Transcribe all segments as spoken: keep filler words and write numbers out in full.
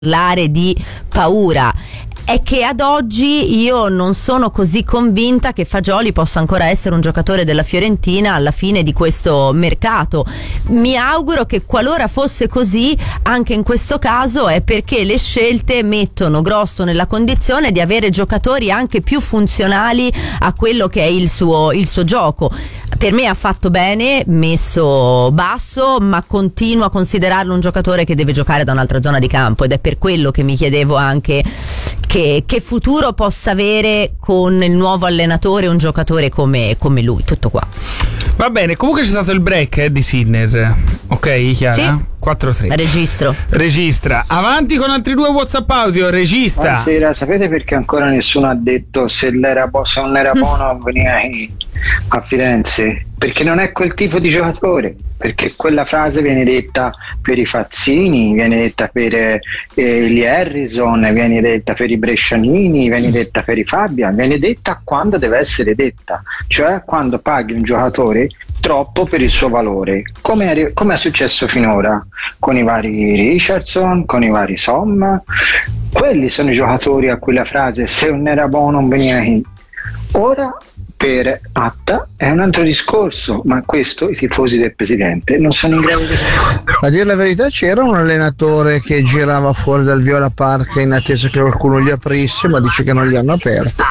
parlare di paura è che ad oggi io non sono così convinta che Fagioli possa ancora essere un giocatore della Fiorentina alla fine di questo mercato. Mi auguro che qualora fosse così, anche in questo caso è perché le scelte mettono Grosso nella condizione di avere giocatori anche più funzionali a quello che è il suo, il suo gioco. Per me ha fatto bene, messo basso, ma continuo a considerarlo un giocatore che deve giocare da un'altra zona di campo, ed è per quello che mi chiedevo anche che, che futuro possa avere con il nuovo allenatore un giocatore come, come lui. Tutto qua. Va bene, comunque c'è stato il break eh, di Sinner. Ok, Chiara? Sì. quattro tre. Registro. Registra. Avanti con altri due WhatsApp audio. Regista. Buonasera, sapete perché ancora nessuno ha detto se, l'era bo- se non era buono veniva a Firenze? Perché non è quel tipo di giocatore, perché quella frase viene detta per i Fazzini, viene detta per eh, gli Harrison, viene detta per i Brescianini, viene detta per i Fabian, viene detta quando deve essere detta, cioè quando paghi un giocatore troppo per il suo valore, come è, come è successo finora con i vari Richardson, con i vari Somma. Quelli sono i giocatori a cui la frase se non era buono non veniva qui. Ora per Atta è un altro discorso, ma questo i tifosi del presidente non sono in grado di fare. A dire la verità, c'era un allenatore che girava fuori dal Viola Park in attesa che qualcuno gli aprisse, ma dice che non gli hanno aperto.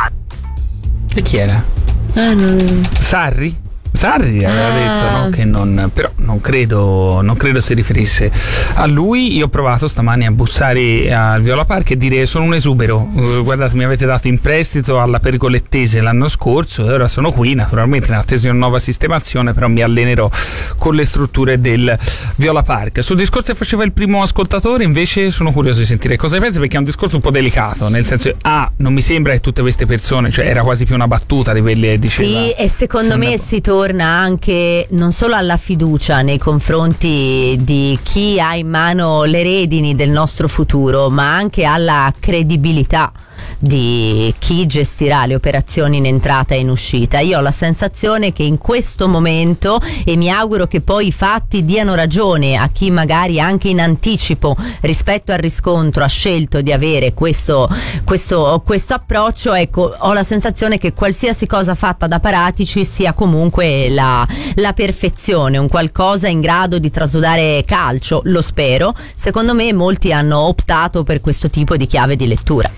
E chi era? Eh, non... Sarri? Sarri aveva ah. detto no? Che non, però non credo, non credo si riferisse a lui. Io ho provato stamani a bussare al Viola Park e dire sono un esubero, uh, guardate, mi avete dato in prestito alla Pergolettese l'anno scorso e ora sono qui naturalmente in attesa di una nuova sistemazione, però mi allenerò con le strutture del Viola Park. Sul discorso che faceva il primo ascoltatore invece sono curioso di sentire cosa ne pensi, perché è un discorso un po' delicato, nel senso ah, non mi sembra che tutte queste persone, cioè era quasi più una battuta di quelli che diceva. Sì, e secondo me si torna anche non solo alla fiducia nei confronti di chi ha in mano le redini del nostro futuro, ma anche alla credibilità di chi gestirà le operazioni in entrata e in uscita. Io ho la sensazione che in questo momento, e mi auguro che poi i fatti diano ragione a chi magari anche in anticipo rispetto al riscontro ha scelto di avere questo, questo, questo approccio, ecco, ho la sensazione che qualsiasi cosa fatta da Paratici sia comunque la, la perfezione, un qualcosa in grado di trasudare calcio, lo spero. Secondo me molti hanno optato per questo tipo di chiave di lettura.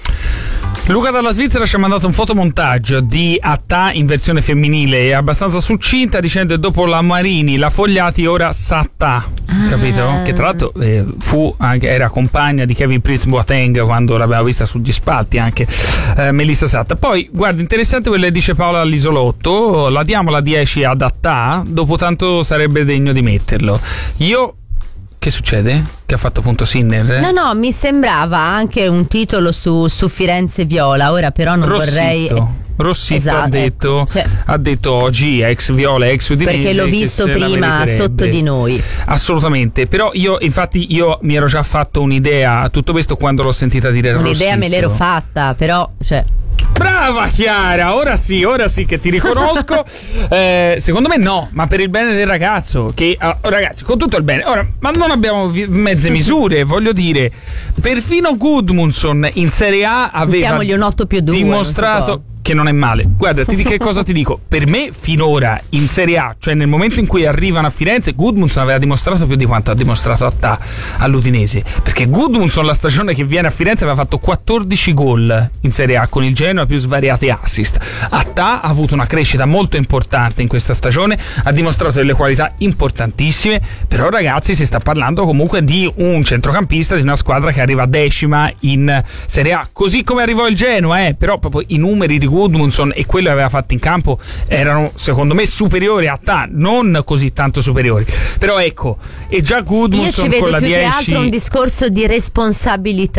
Luca dalla Svizzera ci ha mandato un fotomontaggio di Attà in versione femminile abbastanza succinta, dicendo dopo la Marini, la Fogliati, ora Sattà, ah. capito? Che tra l'altro eh, fu anche, era compagna di Kevin Prince Boateng quando l'abbiamo vista sugli spalti, anche eh, Melissa Satta. Poi guarda, interessante quello che dice Paola all'Isolotto, la diamo la dieci ad Attà, dopo tanto sarebbe degno di metterlo. Io Che succede? Che ha fatto appunto Sinner? No, no, mi sembrava anche un titolo su, su Firenze Viola, ora però non Rossito. vorrei... Rossito esatto, ha detto, ecco, cioè, ha detto oggi ex Viola, ex Udinese, perché l'ho visto prima sotto di noi. Assolutamente, però io infatti io mi ero già fatto un'idea a tutto questo quando l'ho sentita dire un'idea Rossito. me l'ero fatta, però cioè brava Chiara, ora sì, ora sì che ti riconosco. eh, secondo me no, ma per il bene del ragazzo che oh, ragazzi, con tutto il bene, ora, ma non abbiamo vi- mezze misure, voglio dire, perfino Gudmundsson in Serie A aveva mettiamogli un otto più due, dimostrato che non è male. Guarda, ti dico che cosa ti dico. Per me finora in Serie A, cioè nel momento in cui arrivano a Firenze, Gudmundsson aveva dimostrato più di quanto ha dimostrato Attà all'Udinese, perché Gudmundsson la stagione che viene a Firenze aveva fatto quattordici gol in Serie A con il Genoa, più svariati assist. Attà ha avuto una crescita molto importante in questa stagione, ha dimostrato delle qualità importantissime, però ragazzi si sta parlando comunque di un centrocampista di una squadra che arriva decima in Serie A, così come arrivò il Genoa, eh, però proprio i numeri di Gudmundsson e quello che aveva fatto in campo erano secondo me superiori a Attà, non così tanto superiori, però ecco, e già Gudmundsson io ci vedo con la più dieci... che altro un discorso di responsabilità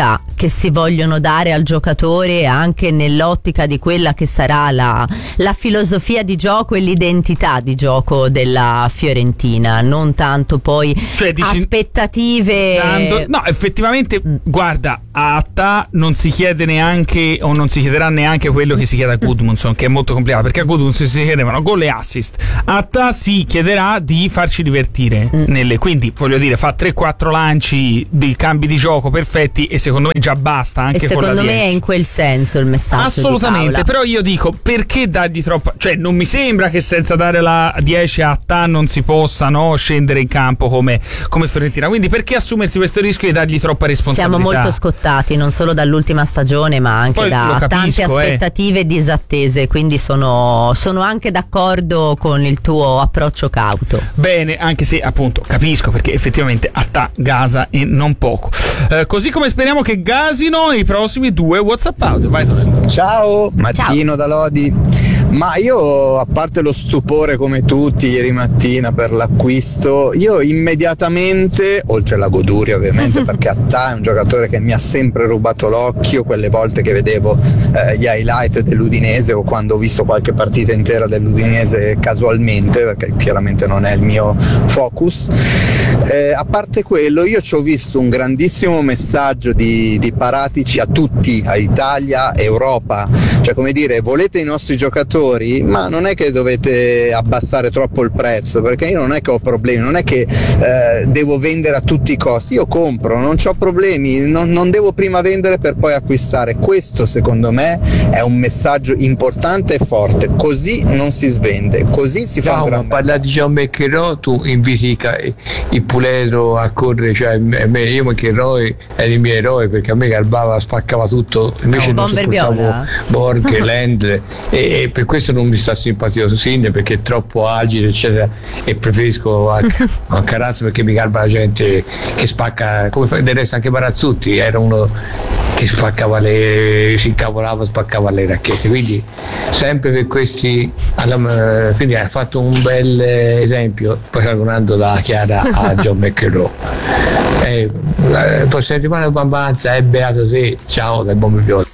che si vogliono dare al giocatore anche nell'ottica di quella che sarà la, la filosofia di gioco e l'identità di gioco della Fiorentina, non tanto poi cioè, dici, aspettative dando, no effettivamente mm. guarda, a Atta non si chiede neanche o non si chiederà neanche quello che si chiede a Gudmundsson, che è molto complicato, perché a Gudmundsson si chiedevano gol e assist, a Atta si chiederà di farci divertire mm. nelle, quindi voglio dire fa tre quattro lanci di cambi di gioco perfetti e secondo me già basta anche e con la secondo dieci. me è in quel senso il messaggio assolutamente, però io dico perché dargli troppa, cioè non mi sembra che senza dare la dieci a Atta non si possa no, scendere in campo come, come Fiorentina, quindi perché assumersi questo rischio di dargli troppa responsabilità? Siamo molto scottati non solo dall'ultima stagione ma anche Poi da capisco, tante aspettative eh. disattese, quindi sono, sono anche d'accordo con il tuo approccio cauto. Bene, anche se appunto capisco perché effettivamente Atta gasa e non poco, eh, così come speriamo che gasino i prossimi due WhatsApp audio. Vai Tonello. Ciao, Mattino Ciao. da Lodi. Ma io, a parte lo stupore come tutti ieri mattina per l'acquisto, io immediatamente, oltre alla goduria ovviamente perché Atta è un giocatore che mi ha sempre rubato l'occhio quelle volte che vedevo eh, gli highlight dell'Udinese o quando ho visto qualche partita intera dell'Udinese casualmente, perché chiaramente non è il mio focus, eh, a parte quello io ci ho visto un grandissimo messaggio di, di Paratici a tutti, a Italia, Europa, cioè come dire volete i nostri giocatori ma non è che dovete abbassare troppo il prezzo, perché io non è che ho problemi, non è che eh, devo vendere a tutti i costi, io compro, non ho problemi, non, non devo prima vendere per poi acquistare. Questo secondo me è un messaggio importante e forte, così non si svende, così si fa no, un gran parla di John McEnroe, tu inviti il Puleto a correre, cioè io McEnroe era il mio eroe perché a me garbava, spaccava tutto, invece no, non sopportavo Borg, Lendl e, e per questo non mi sta simpatico Sinne perché è troppo agile eccetera e preferisco a, a Carazzo perché mi garba la gente che spacca, come fa, del resto anche Barazzutti era uno che spaccava le, si incavolava, spaccava le racchette, quindi sempre per questi alla, quindi ha fatto un bel esempio paragonando la Chiara a John McEnroe. Eh, prossima settimana Bambanza è beato te, ciao dai buon Bibiolo.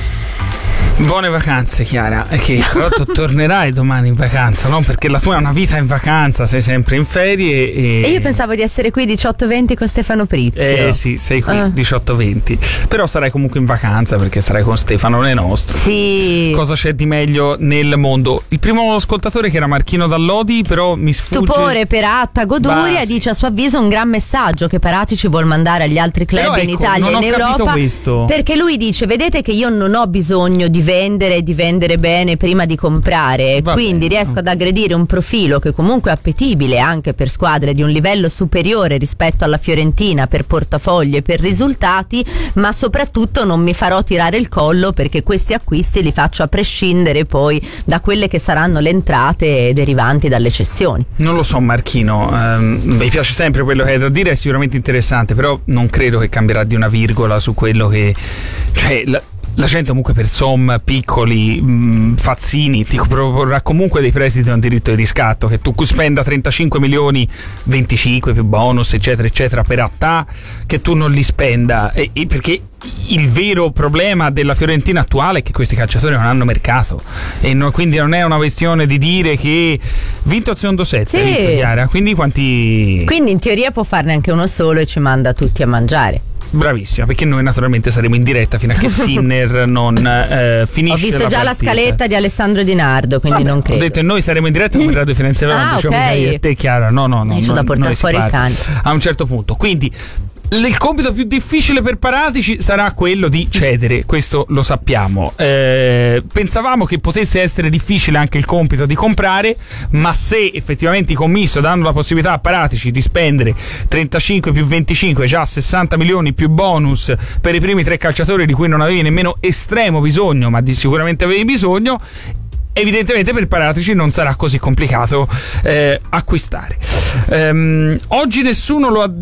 Buone vacanze Chiara, che tra l'altro tornerai domani in vacanza, no? Perché la tua è una vita in vacanza, sei sempre in ferie e, e io pensavo di essere qui diciotto venti con Stefano Prizio. Eh sì, sei qui ah. diciotto venti, però sarai comunque in vacanza perché sarai con Stefano Le Nostro. Sì. Cosa c'è di meglio nel mondo? Il primo ascoltatore che era Marchino Dall'Odi, però mi sfugge. Stupore per Atta, goduria, dice a suo avviso un gran messaggio che Paratici vuol mandare agli altri club però, in ecco, Italia e in Europa, questo. Perché lui dice vedete che io non ho bisogno di vendere e di vendere bene prima di comprare, Va quindi bene. riesco ad aggredire un profilo che comunque è appetibile anche per squadre di un livello superiore rispetto alla Fiorentina per portafoglio e per risultati, ma soprattutto non mi farò tirare il collo perché questi acquisti li faccio a prescindere poi da quelle che saranno le entrate derivanti dalle cessioni. Non lo so Marchino, ehm, mi piace sempre quello che hai da dire, è sicuramente interessante, però non credo che cambierà di una virgola su quello che, cioè la, la gente comunque per Som, piccoli, mh, fazzini ti proporrà comunque dei prestiti a un diritto di riscatto, che tu spenda trentacinque milioni, venticinque più bonus eccetera eccetera per Atta, che tu non li spenda e, e perché il vero problema della Fiorentina attuale è che questi calciatori non hanno mercato e no, quindi non è una questione di dire che vinto il secondo set, sì. Hai visto Chiara? Quindi quanti quindi in teoria può farne anche uno solo e ci manda tutti a mangiare. Bravissima, perché noi naturalmente saremo in diretta fino a che Sinner non eh, finisce. Ho visto la già partita. La scaletta di Alessandro Di Nardo, quindi Vabbè, non credo. Ho detto noi saremo in diretta come Radio Firenze Verona, ah, diciamo okay. a te Chiara, no no no. Io c'ho da portare fuori il cane. A un certo punto, quindi il compito più difficile per Paratici sarà quello di cedere, questo lo sappiamo. Eh, pensavamo che potesse essere difficile anche il compito di comprare, ma se effettivamente i commisso danno la possibilità a Paratici di spendere trentacinque più venticinque, già sessanta milioni più bonus per i primi tre calciatori di cui non avevi nemmeno estremo bisogno, ma di sicuramente avevi bisogno, evidentemente per Paratici non sarà così complicato eh, acquistare. Um, oggi nessuno lo ha detto.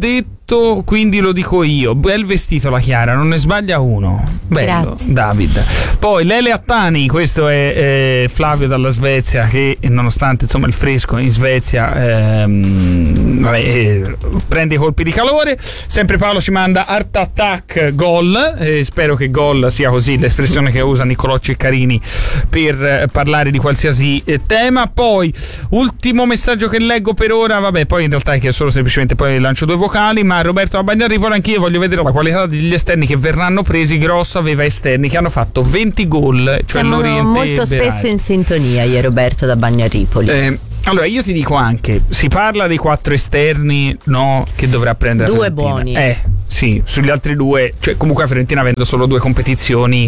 fatto, quindi lo dico io. Bel vestito la Chiara, non ne sbaglia uno. Bello. Grazie. David. Poi Lele Attani, questo è eh, Flavio dalla Svezia, che nonostante insomma il fresco in Svezia ehm, vabbè, eh, prende i colpi di calore. Sempre Paolo ci manda Art Attack Gol, eh, spero che gol sia così l'espressione che usa Niccolò Ceccarini per eh, parlare di qualsiasi eh, tema. Poi ultimo messaggio che leggo per ora, vabbè, poi in realtà è che solo semplicemente poi lancio due vocali, ma Roberto da Bagnaripolo: anch'io voglio vedere la qualità degli esterni che verranno presi. Grosso aveva esterni che hanno fatto venti gol, cioè siamo l'Oriente molto spesso in sintonia io e Roberto da Bagnaripoli. eh, Allora io ti dico anche, si parla dei quattro esterni, no, che dovrà prendere due Fiorentina. buoni. Eh sì, sugli altri due, cioè comunque la Fiorentina avendo solo due competizioni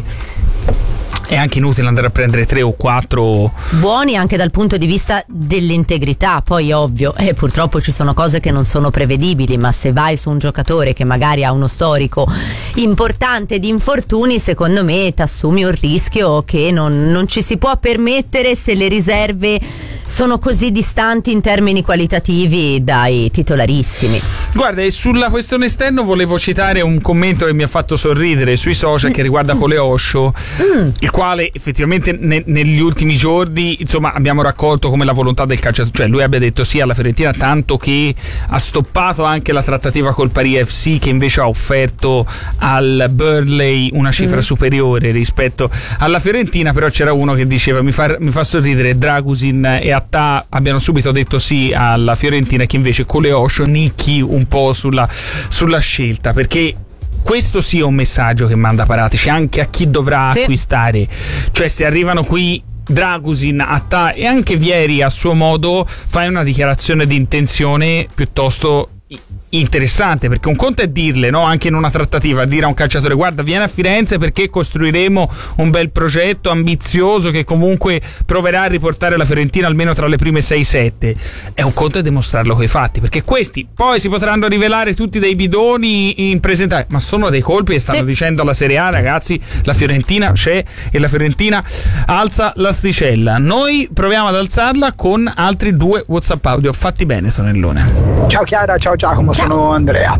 è anche inutile andare a prendere tre o quattro buoni anche dal punto di vista dell'integrità. Poi ovvio, eh, purtroppo ci sono cose che non sono prevedibili, ma se vai su un giocatore che magari ha uno storico importante di infortuni, secondo me ti assumi un rischio che non, non ci si può permettere se le riserve sono così distanti in termini qualitativi dai titolarissimi. Guarda, e sulla questione esterno volevo citare un commento che mi ha fatto sorridere sui social che riguarda Coleoscio, mm. il quale effettivamente ne, negli ultimi giorni insomma abbiamo raccolto come la volontà del calciatore, cioè lui abbia detto sì alla Fiorentina, tanto che ha stoppato anche la trattativa col Paris F C, che invece ha offerto al Burnley una cifra mm. superiore rispetto alla Fiorentina. Però c'era uno che diceva mi fa, mi fa sorridere Dragusin e Attà abbiano subito detto sì alla Fiorentina, che invece Coleoscio nicchi un po' sulla, sulla scelta, perché questo sì è un messaggio che manda Paratici anche a chi dovrà sì. acquistare, cioè se arrivano qui Dragusin, Attà e anche Vieri a suo modo, fai una dichiarazione di intenzione piuttosto interessante, perché un conto è dirle, no, anche in una trattativa, dire a un calciatore guarda vieni a Firenze perché costruiremo un bel progetto ambizioso che comunque proverà a riportare la Fiorentina almeno tra le prime sei sette. È un conto è dimostrarlo coi fatti, perché questi poi si potranno rivelare tutti dei bidoni in presentare, ma sono dei colpi e stanno sì. dicendo alla Serie A ragazzi la Fiorentina c'è e la Fiorentina alza l'asticella. Noi proviamo ad alzarla con altri due WhatsApp audio fatti bene, Tonellone. Ciao Chiara, ciao Giacomo, sono Andrea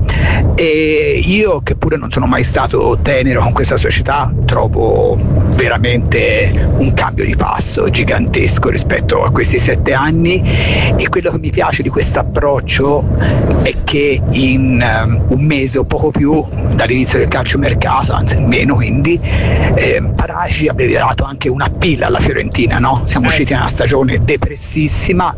e io che pure non sono mai stato tenero con questa società trovo veramente un cambio di passo gigantesco rispetto a questi sette anni, e quello che mi piace di questo approccio è che in um, un mese o poco più dall'inizio del calciomercato, anzi meno quindi, eh, Paratici avrebbe dato anche una pilla alla Fiorentina, no? Siamo eh, usciti sì. in una stagione depressissima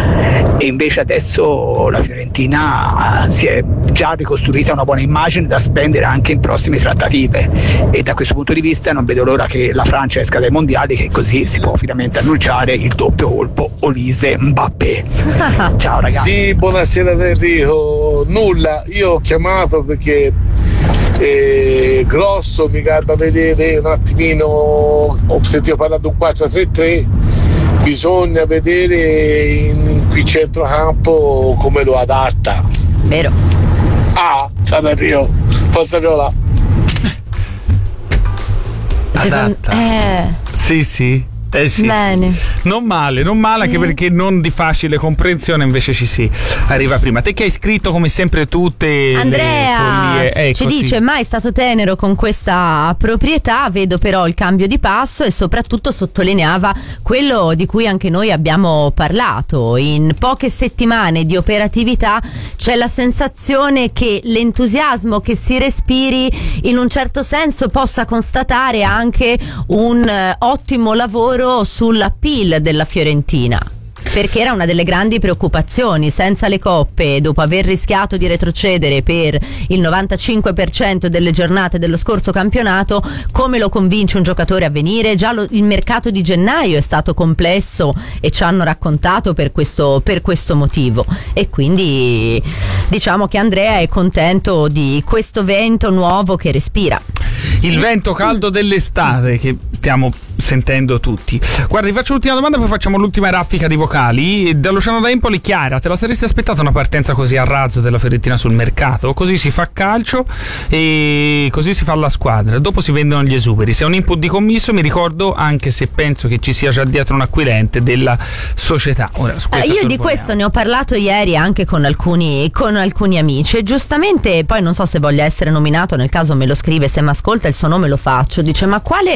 e invece adesso la Fiorentina si è già ricostruita una buona immagine da spendere anche in prossime trattative, e da questo punto di vista non vedo l'ora che la Francia esca dai mondiali, che così si può finalmente annunciare il doppio colpo Olise-Mbappé. Ciao ragazzi. Sì, buonasera Enrico. Nulla, io ho chiamato perché eh, Grosso mi garba vedere un attimino, ho sentito parlare di un quattro tre tre, bisogna vedere in, in qui centrocampo come lo adatta. Vero. Ah, San Rio, forza Viola. Adatta. Eh. Sì, sì. Eh sì, Bene. Sì. Non male, non male, sì. Anche perché non di facile comprensione invece ci si arriva prima. Te che hai scritto come sempre tutte Andrea le follie, ci dice mai stato tenero con questa proprietà, vedo però il cambio di passo, e soprattutto sottolineava quello di cui anche noi abbiamo parlato. In poche settimane di operatività c'è la sensazione che l'entusiasmo che si respiri in un certo senso possa constatare anche un eh, ottimo lavoro sull'appeal della Fiorentina, perché era una delle grandi preoccupazioni. Senza le coppe, dopo aver rischiato di retrocedere per il novantacinque per cento delle giornate dello scorso campionato, come lo convince un giocatore a venire? Già lo, il mercato di gennaio è stato complesso e ci hanno raccontato per questo, per questo motivo, e quindi diciamo che Andrea è contento di questo vento nuovo che respira. Il vento caldo dell'estate che stiamo sentendo tutti. Guarda, ti faccio l'ultima domanda, poi facciamo l'ultima raffica di vocali. Da Luciano da Empoli: Chiara, te la saresti aspettata una partenza così a razzo della Fiorentina sul mercato? Così si fa calcio e così si fa la squadra, dopo si vendono gli esuberi. Se è un input di commisso, mi ricordo, anche se penso che ci sia già dietro un acquirente della società. Ora, su eh, io di questo ne ho parlato ieri anche con alcuni, con alcuni amici, e giustamente, poi non so se voglia essere nominato, nel caso me lo scrive, se mi ascolta il suo nome lo faccio. Dice: ma quale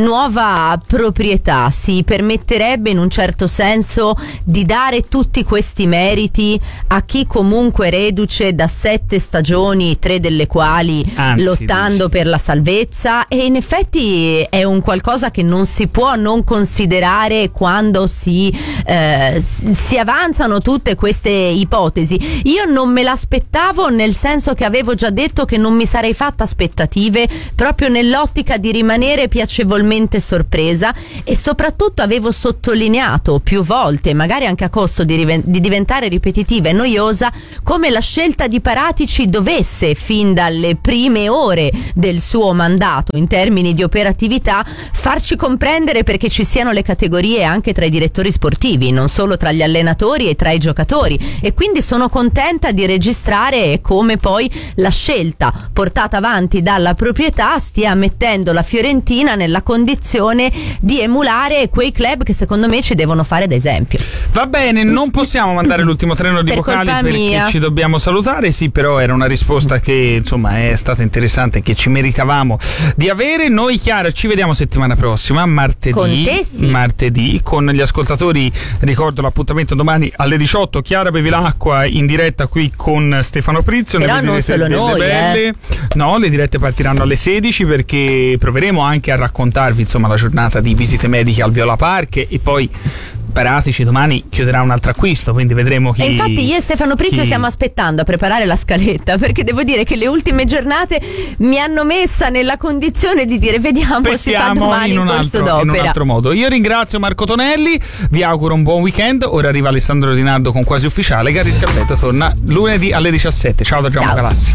nuova proprietà si permetterebbe in un certo senso di dare tutti questi meriti a chi comunque reduce da sette stagioni, tre delle quali Anzi, lottando dici. per la salvezza? E in effetti è un qualcosa che non si può non considerare quando si, eh, si avanzano tutte queste ipotesi. Io non me l'aspettavo, nel senso che avevo già detto che non mi sarei fatta aspettative, proprio nell'ottica di rimanere piacevolmente sorpresa, e soprattutto avevo sottolineato più volte, magari anche a costo di, riven- di diventare ripetitiva e noiosa, come la scelta di Paratici dovesse, fin dalle prime ore del suo mandato in termini di operatività, farci comprendere perché ci siano le categorie anche tra i direttori sportivi, non solo tra gli allenatori e tra i giocatori. E quindi sono contenta di registrare come poi la scelta portata avanti dalla proprietà stia mettendo la Fiorentina nella condizione di emulare quei club che secondo me ci devono fare da esempio. Va bene, non possiamo mandare l'ultimo treno di per vocali perché mia. ci dobbiamo salutare. Sì, però era una risposta che insomma è stata interessante e che ci meritavamo di avere. Noi, Chiara, ci vediamo settimana prossima, martedì. Con te, sì. Martedì, con gli ascoltatori ricordo l'appuntamento domani alle diciotto. Chiara Bevilacqua in diretta qui con Stefano Prizio. Però ne non solo noi, belle. Eh. No, le dirette partiranno alle sedici, perché proveremo anche a raccontarvi insomma la giornata di visite mediche al Viola Park, e poi Paratici domani chiuderà un altro acquisto, quindi vedremo chi. E infatti io e Stefano Prizio chi... stiamo aspettando a preparare la scaletta, perché devo dire che le ultime giornate mi hanno messa nella condizione di dire vediamo se si fa domani in, in corso altro, d'opera. In un altro modo. Io ringrazio Marco Tonelli, vi auguro un buon weekend. Ora arriva Alessandro Dinardo con Quasi Ufficiale. Gary Scarpetto torna lunedì alle diciassette. Ciao da Gianluca Galassi.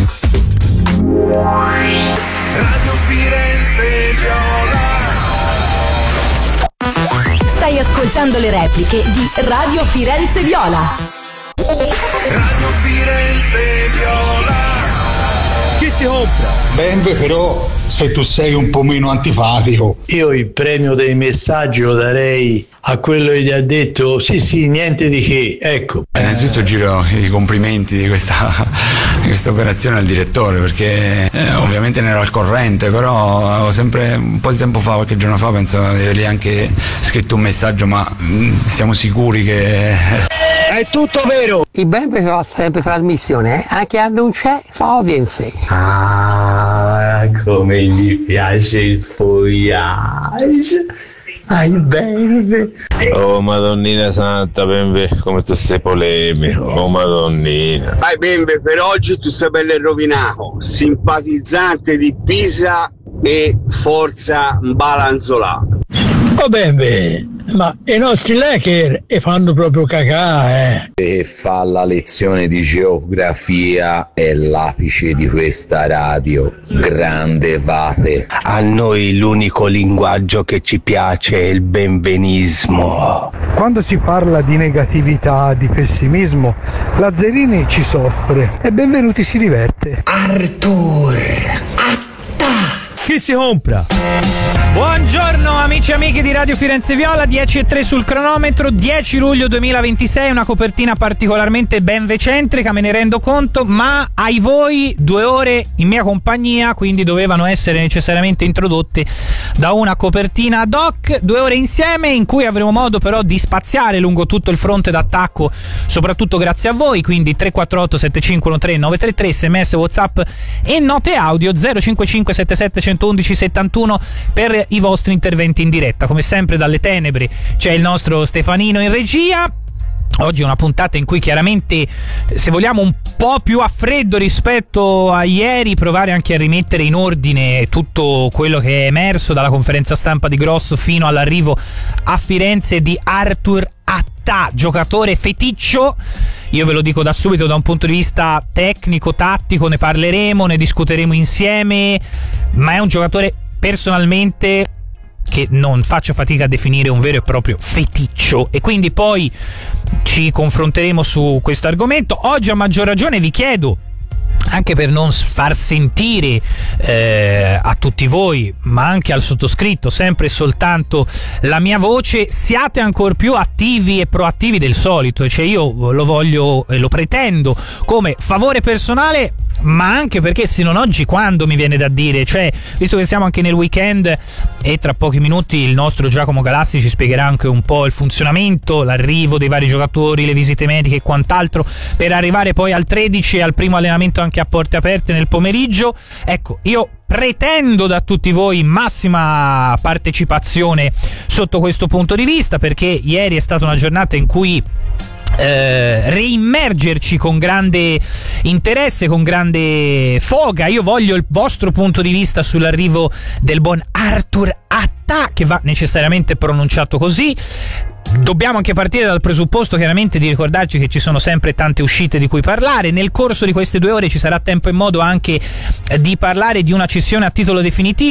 Radio Firenze Viola. Stai ascoltando le repliche di Radio Firenze Viola. Radio Firenze Viola. Chi si compra? Bembe, però se tu sei un po' meno antipatico. Io il premio dei messaggi lo darei a quello che gli ha detto sì sì niente di che, ecco. Eh, innanzitutto giro i complimenti di questa, di questa operazione al direttore, perché eh, ovviamente ne ero al corrente, però avevo sempre un po' di tempo fa, qualche giorno fa, penso di avergli anche scritto un messaggio, ma mh, siamo sicuri che è tutto vero. Il Bembe fa sempre trasmissione, eh? Anche quando non c'è fa audience. Ah, come gli piace il fogliage. Ah, il Bembe. Oh Madonnina Santa, Bembe, come tu sei polemico. Oh Madonnina. Vai Bembe, per oggi tu sei bello rovinato. Simpatizzante di Pisa e Forza Balanzolà. Oh Bembe, ma i nostri Laker e fanno proprio cacà, eh. E fa la lezione di geografia è l'apice di questa radio. Grande Vate. A noi l'unico linguaggio che ci piace è il benvenismo. Quando si parla di negatività, di pessimismo, Lazzarini ci soffre e Benvenuti si diverte. Artur, atta! Chi si compra? Buongiorno amici e amiche di Radio Firenze Viola, dieci e tre sul cronometro, dieci luglio duemilaventisei, una copertina particolarmente benvecentrica, me ne rendo conto, ma ai voi due ore in mia compagnia, quindi dovevano essere necessariamente introdotte da una copertina ad hoc, due ore insieme in cui avremo modo però di spaziare lungo tutto il fronte d'attacco, soprattutto grazie a voi, quindi tre quattro otto sette cinque uno tre nove tre tre, sms, whatsapp e note audio zero cinque cinque sette sette uno uno uno settantuno per i vostri interventi in diretta. Come sempre dalle tenebre c'è il nostro Stefanino in regia. Oggi è una puntata in cui chiaramente, se vogliamo, un po' più a freddo rispetto a ieri, provare anche a rimettere in ordine tutto quello che è emerso dalla conferenza stampa di Grosso fino all'arrivo a Firenze di Artur Atta, giocatore feticcio. Io ve lo dico da subito, da un punto di vista tecnico, tattico, ne parleremo, ne discuteremo insieme, ma è un giocatore personalmente che non faccio fatica a definire un vero e proprio feticcio, e quindi poi ci confronteremo su questo argomento. Oggi a maggior ragione vi chiedo, anche per non far sentire eh, a tutti voi, ma anche al sottoscritto, sempre e soltanto la mia voce, siate ancora più attivi e proattivi del solito. Cioè io lo voglio e lo pretendo come favore personale, ma anche perché se non oggi quando, mi viene da dire. Cioè, visto che siamo anche nel weekend e tra pochi minuti il nostro Giacomo Galassi ci spiegherà anche un po' il funzionamento, l'arrivo dei vari giocatori, le visite mediche e quant'altro, per arrivare poi al tredici e al primo allenamento anche a porte aperte nel pomeriggio. Ecco, io pretendo da tutti voi massima partecipazione sotto questo punto di vista, perché ieri è stata una giornata in cui Eh, reimmergerci con grande interesse, con grande foga. Io voglio il vostro punto di vista sull'arrivo del buon Arthur Atta, che va necessariamente pronunciato così. Dobbiamo anche partire dal presupposto, chiaramente, di ricordarci che ci sono sempre tante uscite di cui parlare. Nel corso di queste due ore ci sarà tempo e modo anche di parlare di una cessione a titolo definitivo